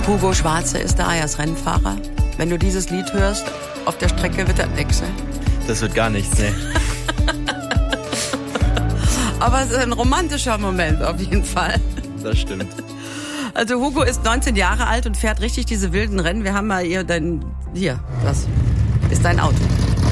Hugo Schwarze ist da, er ist Rennfahrer. Wenn du dieses Lied hörst, auf der Strecke wird das nichts, ne? Das wird gar nichts, ne? Aber es ist ein romantischer Moment auf jeden Fall. Das stimmt. Also Hugo ist 19 Jahre alt und fährt richtig diese wilden Rennen. Wir haben mal das ist dein Auto.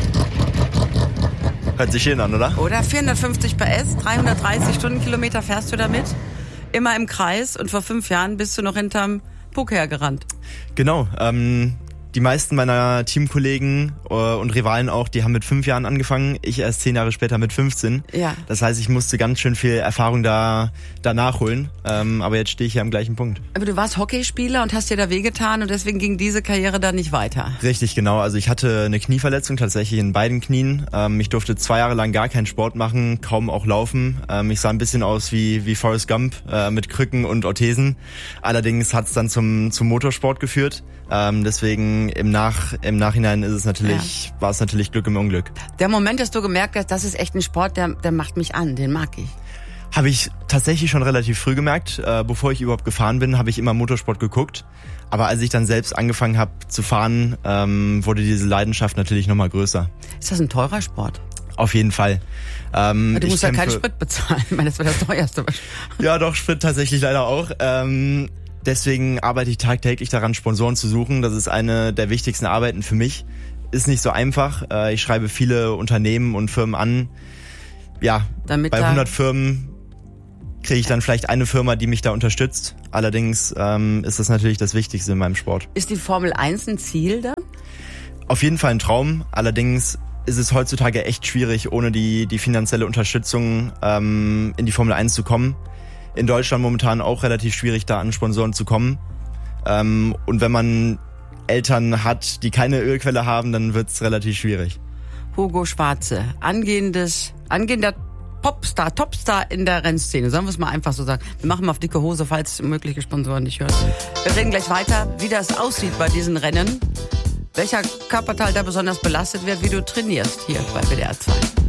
Hört sich schön an, oder? Oder 450 PS, 330 Stundenkilometer fährst du damit. Immer im Kreis und vor 5 Jahren bist du noch hinterm Puck hergerannt. Genau, die meisten meiner Teamkollegen und Rivalen auch, die haben mit 5 Jahren angefangen. Ich erst 10 Jahre später mit 15. Ja. Das heißt, ich musste ganz schön viel Erfahrung da nachholen. Aber jetzt stehe ich hier am gleichen Punkt. Aber du warst Hockeyspieler und hast dir da wehgetan und deswegen ging diese Karriere dann nicht weiter. Richtig, genau. Also ich hatte eine Knieverletzung tatsächlich in beiden Knien. Ich durfte 2 Jahre lang gar keinen Sport machen, kaum auch laufen. Ich sah ein bisschen aus wie Forrest Gump mit Krücken und Orthesen. Allerdings hat es dann zum Motorsport geführt. Deswegen im Nachhinein ist es natürlich, war es natürlich Glück im Unglück. Der Moment, dass du gemerkt hast, das ist echt ein Sport, der macht mich an, den mag ich. Habe ich tatsächlich schon relativ früh gemerkt. Bevor ich überhaupt gefahren bin, habe ich immer Motorsport geguckt. Aber als ich dann selbst angefangen habe zu fahren, wurde diese Leidenschaft natürlich nochmal größer. Ist das ein teurer Sport? Auf jeden Fall. Du musst ja keinen Sprit bezahlen. Ich meine, das wäre das teuerste. Ja, doch, Sprit tatsächlich leider auch. Deswegen arbeite ich tagtäglich daran, Sponsoren zu suchen. Das ist eine der wichtigsten Arbeiten für mich. Ist nicht so einfach. Ich schreibe viele Unternehmen und Firmen an. Ja, bei 100 Firmen kriege ich dann vielleicht eine Firma, die mich da unterstützt. Allerdings ist das natürlich das Wichtigste in meinem Sport. Ist die Formel 1 ein Ziel dann? Auf jeden Fall ein Traum. Allerdings ist es heutzutage echt schwierig, ohne die finanzielle Unterstützung in die Formel 1 zu kommen. In Deutschland momentan auch relativ schwierig, da an Sponsoren zu kommen. Und wenn man Eltern hat, die keine Ölquelle haben, dann wird's relativ schwierig. Hugo Schwarze, angehender Topstar in der Rennszene. Sollen wir es mal einfach so sagen. Wir machen mal auf dicke Hose, falls mögliche Sponsoren nicht hören. Wir reden gleich weiter, wie das aussieht bei diesen Rennen. Welcher Körperteil da besonders belastet wird, wie du trainierst hier bei WDR 2.